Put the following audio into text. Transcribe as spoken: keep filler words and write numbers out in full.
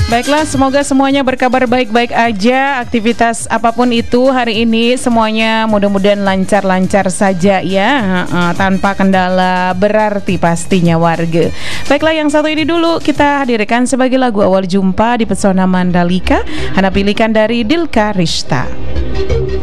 Baiklah, semoga semuanya berkabar baik-baik aja. Aktivitas apapun itu hari ini semuanya mudah-mudahan lancar-lancar saja ya, uh, tanpa kendala berarti pastinya warga. Baiklah, yang satu ini dulu kita hadirkan sebagai lagu awal jumpa di Pesona Mandalika. Hana pilihkan dari Dilka Rista.